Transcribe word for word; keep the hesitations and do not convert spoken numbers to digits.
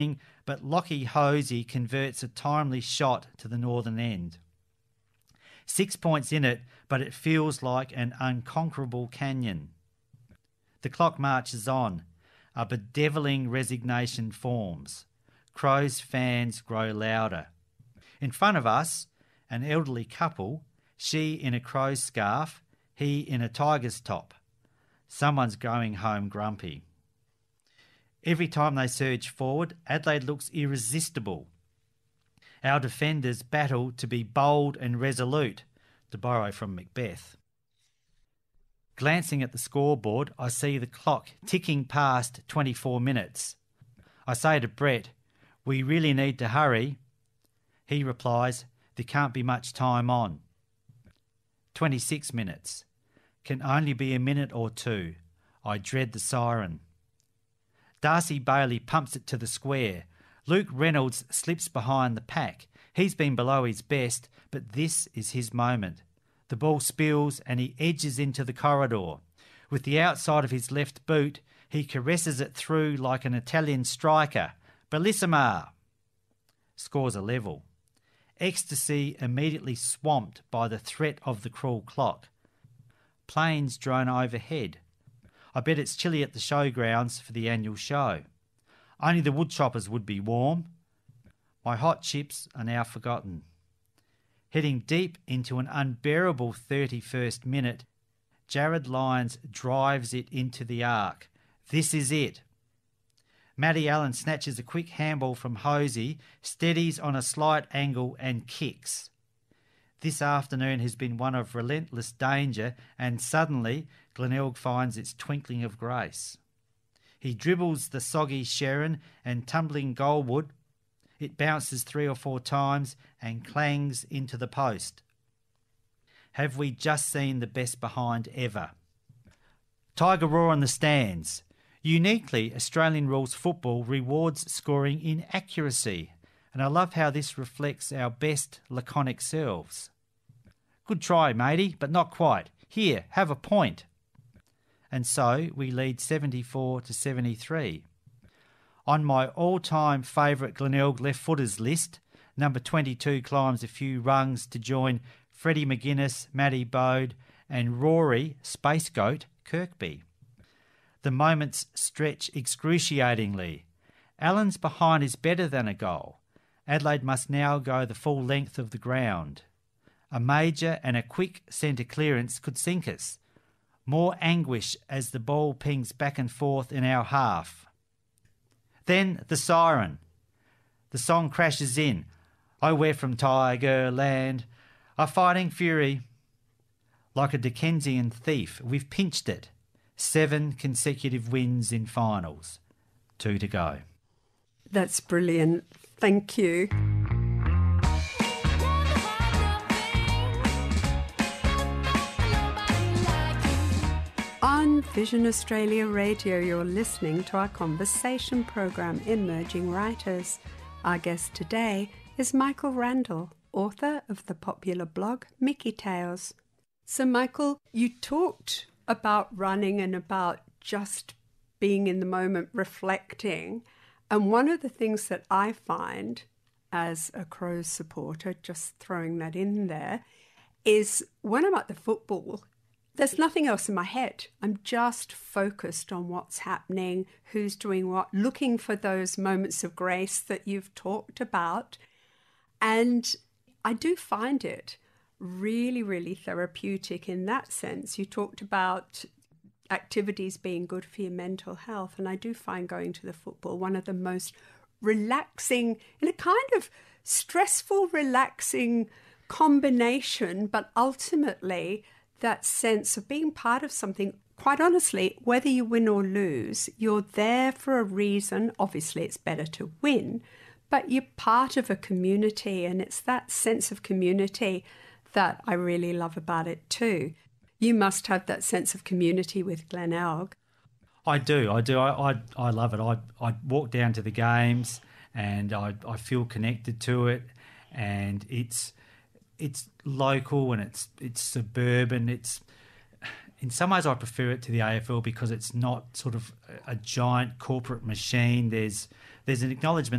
but Lockie Hosey converts a timely shot to the northern end. Six points in it, but it feels like an unconquerable canyon. The clock marches on. A bedeviling resignation forms. Crows fans grow louder. In front of us, an elderly couple, she in a crow's scarf, he in a tiger's top. Someone's going home grumpy. Every time they surge forward, Adelaide looks irresistible. Our defenders battle to be bold and resolute, to borrow from Macbeth. Glancing at the scoreboard, I see the clock ticking past twenty-four minutes. I say to Brett, "We really need to hurry." He replies, "There can't be much time on." twenty-six minutes. Can only be a minute or two. I dread the siren. Darcy Bailey pumps it to the square. Luke Reynolds slips behind the pack. He's been below his best, but this is his moment. The ball spills and he edges into the corridor. With the outside of his left boot, he caresses it through like an Italian striker. Bellissima! Scores a level. Ecstasy immediately swamped by the threat of the cruel clock. Planes drone overhead. I bet it's chilly at the showgrounds for the annual show. Only the woodchoppers would be warm. My hot chips are now forgotten. Heading deep into an unbearable thirty-first minute, Jared Lyons drives it into the arc. This is it. Matty Allen snatches a quick handball from Hosey, steadies on a slight angle and kicks. This afternoon has been one of relentless danger, and suddenly Glenelg finds its twinkling of grace. He dribbles the soggy Sharon and tumbling Goldwood. It bounces three or four times and clangs into the post. Have we just seen the best behind ever? Tiger roar in the stands. Uniquely, Australian rules football rewards scoring in accuracy, and I love how this reflects our best laconic selves. Good try, matey, but not quite. Here, have a point. And so we lead seventy-four to seventy-three. On my all-time favourite Glenelg left-footers list, number twenty-two climbs a few rungs to join Freddie McGuinness, Matty Bode and Rory, Space Goat, Kirkby. The moments stretch excruciatingly. Allen's behind is better than a goal. Adelaide must now go the full length of the ground. A major and a quick centre clearance could sink us. More anguish as the ball pings back and forth in our half. Then the siren. The song crashes in. Oh, we're from Tiger Land, a fighting fury. Like a Dickensian thief, we've pinched it. Seven consecutive wins in finals. Two to go. That's brilliant. Thank you. On Vision Australia Radio, you're listening to our conversation program, Emerging Writers. Our guest today is Michael Randall, author of the popular blog Mickey Tales. So, Michael, you talked about running and about just being in the moment, reflecting. And one of the things that I find as a Crows supporter, just throwing that in there, is when I'm at the football, there's nothing else in my head. I'm just focused on what's happening, who's doing what, looking for those moments of grace that you've talked about. And I do find it really, really therapeutic in that sense. You talked about activities being good for your mental health, and I do find going to the football one of the most relaxing, in a kind of stressful, relaxing combination, but ultimately that sense of being part of something. Quite honestly, whether you win or lose, you're there for a reason. Obviously, it's better to win, but you're part of a community, and it's that sense of community that I really love about it too. You must have that sense of community with Glenelg. I do, I do. I, I, I love it. I, I walk down to the games and I, I feel connected to it, and it's it's local and it's it's suburban. It's in some ways I prefer it to the A F L because it's not sort of a giant corporate machine. There's there's an acknowledgement